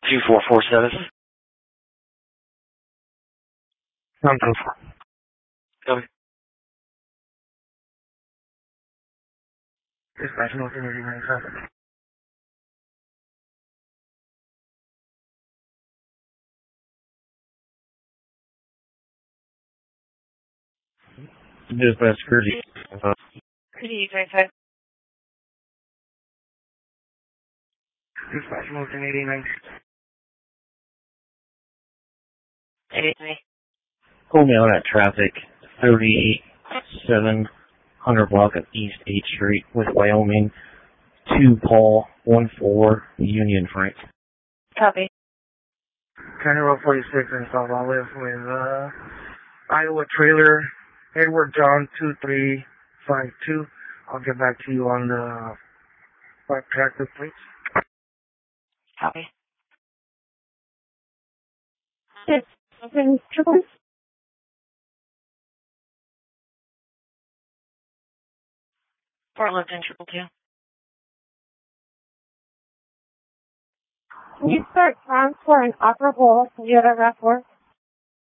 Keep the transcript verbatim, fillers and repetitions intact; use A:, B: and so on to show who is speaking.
A: two four four seven. I'm done for. Copy. Dispatch North Energy Range traffic. Dispatch Security.
B: Pretty twenty-five.
A: Dispatch North Energy Range.
B: eighty-three.
A: Pull me on that traffic. thirty-seven hundred block of East eighth Street with Wyoming. two Paul, one four Union Frank.
B: Copy.
A: County Road forty-six in South Olive with uh, Iowa trailer, Edward John two three five two. I'll get back to you on the five tractor plates.
B: Copy. It's open triple. Fort Lipton triple two. Can you start transfer and operable to the other ref work?